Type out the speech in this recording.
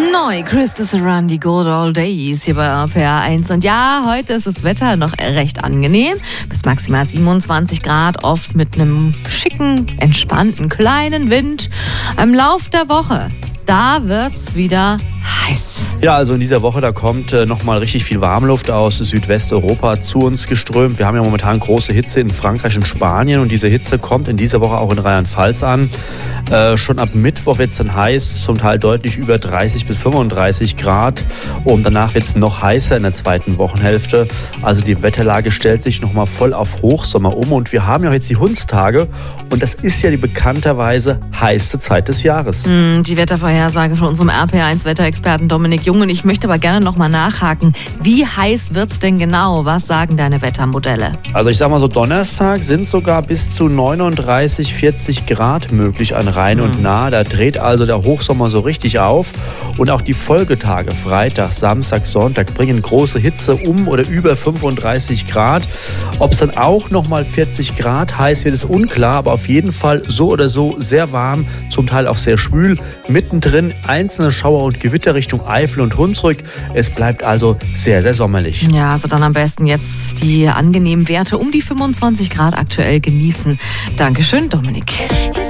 Neu, Christus Around the Good Old Days hier bei RPR 1. Und ja, heute ist das Wetter noch recht angenehm. Bis maximal 27 Grad, oft mit einem schicken, entspannten, kleinen Wind. Im Lauf der Woche, da wird's wieder heiß. Ja, also in dieser Woche, da kommt nochmal richtig viel Warmluft aus Südwesteuropa zu uns geströmt. Wir haben ja momentan große Hitze in Frankreich und Spanien und diese Hitze kommt in dieser Woche auch in Rheinland-Pfalz an. Schon ab Mittwoch wird es dann heiß, zum Teil deutlich über 30 bis 35 Grad. Und danach wird es noch heißer in der zweiten Wochenhälfte. Also die Wetterlage stellt sich nochmal voll auf Hochsommer um. Und wir haben ja jetzt die Hundstage. Und das ist ja die bekannterweise heiße Zeit des Jahres. Die Wettervorhersage von unserem RPR1-Wetterexperten Dominik Jung. Und ich möchte aber gerne nochmal nachhaken. Wie heiß wird es denn genau? Was sagen deine Wettermodelle? Also ich sag mal so, Donnerstag sind sogar bis zu 39, 40 Grad möglich an Rhein und Nahe. Da dreht also der Hochsommer so richtig auf. Und auch die Folgetage, Freitag, Samstag, Sonntag, bringen große Hitze um oder über 35 Grad. Ob es dann auch nochmal 40 Grad heiß wird, ist unklar. Aber auf jeden Fall so oder so sehr warm, zum Teil auch sehr schwül. Mittendrin einzelne Schauer und Gewitter Richtung Eifel und Hunsrück. Es bleibt also sehr, sehr sommerlich. Ja, also dann am besten jetzt die angenehmen Werte um die 25 Grad aktuell genießen. Dankeschön, Dominik.